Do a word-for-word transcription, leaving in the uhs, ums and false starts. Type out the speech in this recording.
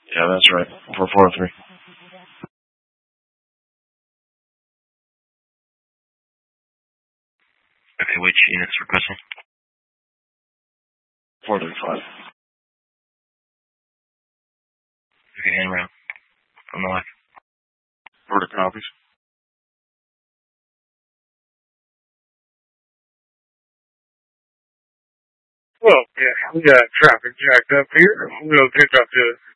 Yeah, that's right. four four three. Okay, which units requesting? four three five. Okay, hand around. On the left. Order copies. Well, yeah, we got traffic jacked up here. We'll pick up to